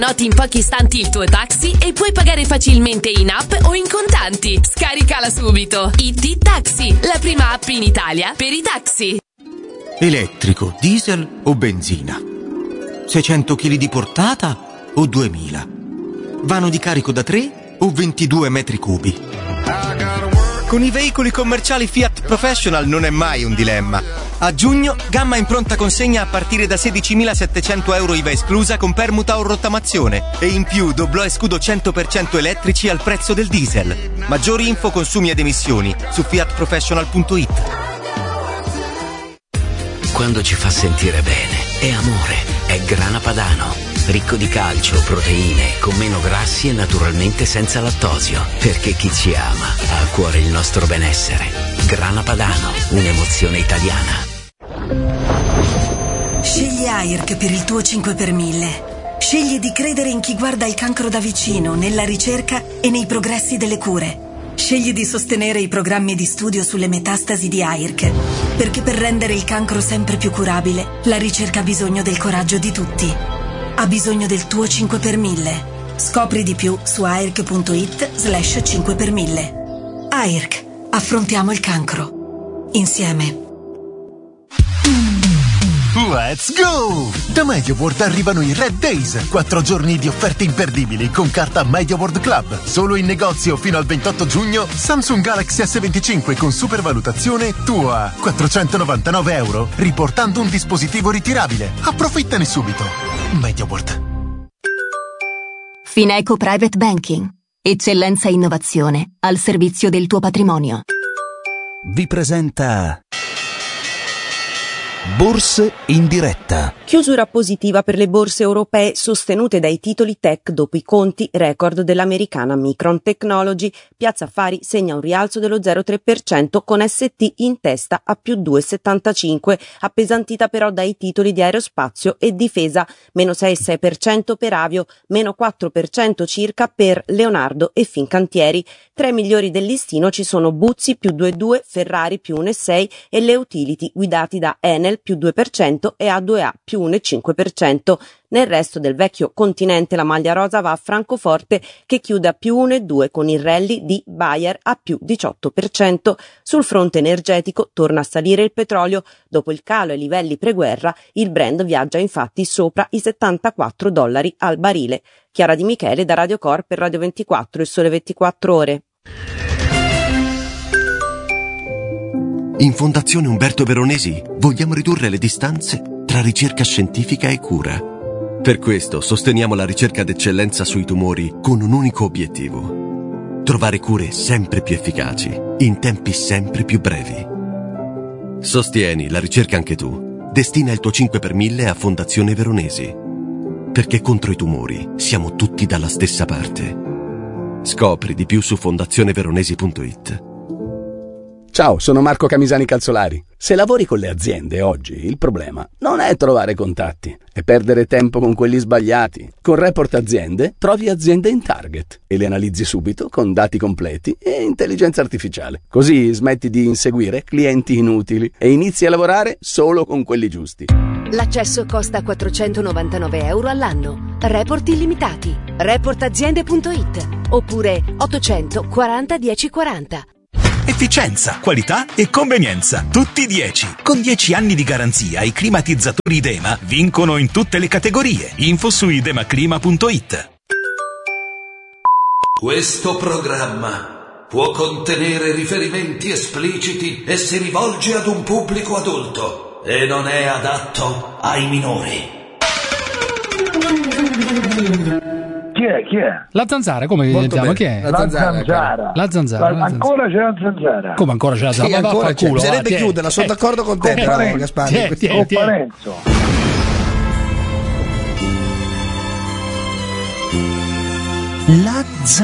Noti in pochi istanti il tuo taxi e puoi pagare facilmente in app o in contanti. Scaricala subito. IT Taxi, la prima app in Italia per i taxi. Elettrico, diesel o benzina? 600 kg di portata o 2000? Vano di carico da 3 o 22 metri cubi? Con i veicoli commerciali Fiat Professional non è mai un dilemma. A giugno, gamma in pronta consegna a partire da 16.700 euro IVA esclusa con permuta o rottamazione. E in più doblò e scudo 100% elettrici al prezzo del diesel. Maggiori info, consumi ed emissioni su fiatprofessional.it. Quando ci fa sentire bene, è amore, è Grana Padano. Ricco di calcio, proteine, con meno grassi e naturalmente senza lattosio. Perché chi ci ama ha a cuore il nostro benessere. Grana Padano, un'emozione italiana. Scegli AIRC per il tuo 5 per 1000. Scegli di credere in chi guarda il cancro da vicino, nella ricerca e nei progressi delle cure. Scegli di sostenere i programmi di studio sulle metastasi di AIRC, perché per rendere il cancro sempre più curabile, la ricerca ha bisogno del coraggio di tutti. Ha bisogno del tuo 5 per 1000. Scopri di più su AIRC.it/5 per 1000. AIRC. Affrontiamo il cancro. Insieme. Let's go! Da MediaWorld arrivano i Red Days, 4 giorni di offerte imperdibili con carta MediaWorld Club. Solo in negozio fino al 28 giugno Samsung Galaxy S25 con supervalutazione tua, 499 euro, riportando un dispositivo ritirabile. Approfittane subito. MediaWorld. Fineco Private Banking. Eccellenza e innovazione al servizio del tuo patrimonio. Vi presenta Borse in diretta. Chiusura positiva per le borse europee sostenute dai titoli tech dopo i conti record dell'americana Micron Technology. Piazza Affari segna un rialzo dello 0,3% con ST in testa a più 2,75, appesantita però dai titoli di aerospazio e difesa, meno 6,6% per Avio, meno 4% circa per Leonardo e Fincantieri. Tra i migliori del listino ci sono Buzzi più 2,2, Ferrari più 1,6 e le utility guidati da Enel più 2% e A2A più 1,5%. Nel resto del vecchio continente la maglia rosa va a Francoforte che chiude a più 1,2 con il rally di Bayer a più 18%. Sul fronte energetico torna a salire il petrolio. Dopo il calo ai livelli preguerra, il Brent viaggia infatti sopra i $74 al barile. Chiara Di Michele da Radio Cor per Radio 24 e Sole 24 Ore. In Fondazione Umberto Veronesi vogliamo ridurre le distanze tra ricerca scientifica e cura. Per questo sosteniamo la ricerca d'eccellenza sui tumori con un unico obiettivo: trovare cure sempre più efficaci, in tempi sempre più brevi. Sostieni la ricerca anche tu. Destina il tuo 5 per 1000 a Fondazione Veronesi. Perché contro i tumori siamo tutti dalla stessa parte. Scopri di più su fondazioneveronesi.it. Ciao, sono Marco Camisani Calzolari. Se lavori con le aziende oggi, il problema non è trovare contatti, è perdere tempo con quelli sbagliati. Con Report Aziende trovi aziende in target e le analizzi subito con dati completi e intelligenza artificiale. Così smetti di inseguire clienti inutili e inizi a lavorare solo con quelli giusti. L'accesso costa 499 euro all'anno. Report illimitati. Reportaziende.it oppure 840 1040. Efficienza, qualità e convenienza, tutti 10. Con 10 anni di garanzia i climatizzatori Idema vincono in tutte le categorie. Info su idemaclima.it. Questo programma può contenere riferimenti espliciti e si rivolge ad un pubblico adulto e non è adatto ai minori. Chi è? La zanzara, come si chiama? Chi è? La zanzara. La zanzara. Ancora c'è la zanzara. Come ancora c'è la zanzara? Sì, ancora c'è. Bisognerebbe chiuderla, sono d'accordo con te, però, Gaspari. Parenzo. La